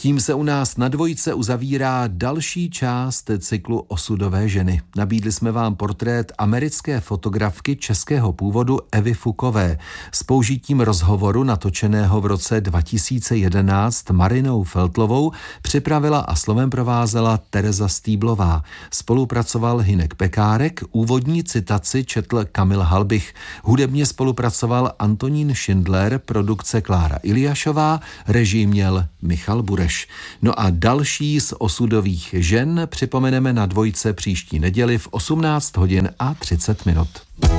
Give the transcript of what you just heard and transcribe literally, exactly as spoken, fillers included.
Tím se u nás na Dvojce uzavírá další část cyklu Osudové ženy. Nabídli jsme vám portrét americké fotografky českého původu Evy Fukové s použitím rozhovoru natočeného v roce dva tisíce jedenáct Marinou Feltlovou připravila a slovem provázela Tereza Stýblová. Spolupracoval Hynek Pekárek, úvodní citaci četl Kamil Halbich, hudebně spolupracoval Antonín Schindler, produkce Klára Iliášová, režii měl Michal Bureš. No a další z osudových žen připomeneme na Dvojce příští neděli v osmnáct hodin a třicet minut.